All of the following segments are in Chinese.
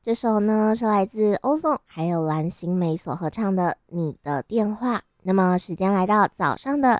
这首呢是来自欧颂还有蓝心湄所合唱的《你的电话》。那么时间来到早上的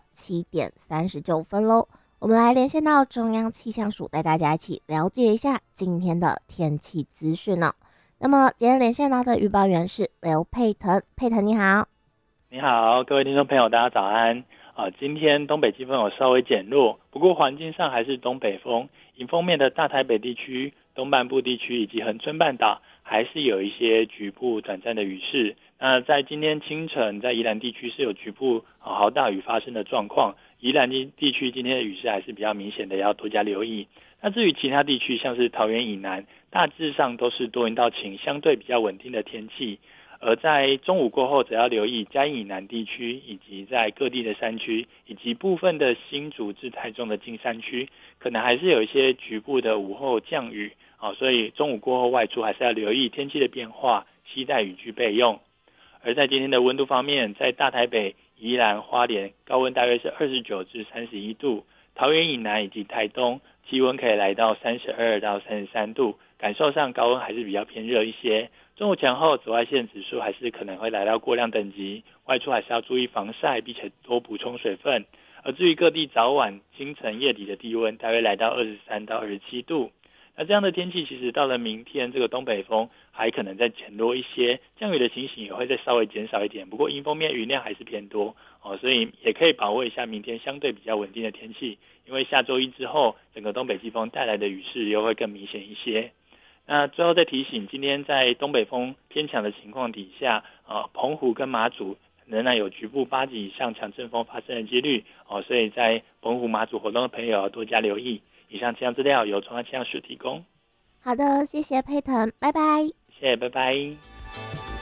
7:39咯，我们来连线到中央气象署，带大家一起了解一下今天的天气资讯哦。那么今天连线到的预报员是刘佩腾，佩腾你好。 你好，各位听众朋友，大家早安。今天东北季风有稍微减弱，不过环境上还是东北风。迎风面的大台北地区、东半部地区以及恒春半岛，还是有一些局部短暂的雨势。那在今天清晨，在宜兰地区是有局部豪大雨发生的状况。宜兰地区今天的雨势还是比较明显的，要多加留意。那至于其他地区，像是桃园以南，大致上都是多云到晴，相对比较稳定的天气。而在中午过后，则要留意嘉义以南地区，以及在各地的山区，以及部分的新竹至台中的近山区，可能还是有一些局部的午后降雨，所以中午过后外出还是要留意天气的变化，携带雨具备用。而在今天的温度方面，在大台北、宜兰、花莲，高温大约是29至31度，桃园以南以及台东，气温可以来到32到33度，感受上高温还是比较偏热一些。中午前后紫外线指数还是可能会来到过量等级，外出还是要注意防晒，并且多补充水分。而至于各地早晚、清晨、夜底的低温，大约来到23到27度。那这样的天气其实到了明天，这个东北风还可能再减弱一些，降雨的情形也会再稍微减少一点。不过迎风面云量还是偏多所以也可以把握一下明天相对比较稳定的天气，因为下周一之后，整个东北季风带来的雨势又会更明显一些。那最后再提醒，今天在东北风偏强的情况底下，澎湖跟马祖仍然有局部8级以上强阵风发生的几率所以在澎湖马祖活动的朋友要多加留意。以上气象资料由中央气象署提供。 好的，谢谢佩腾，拜拜。 谢谢，拜拜。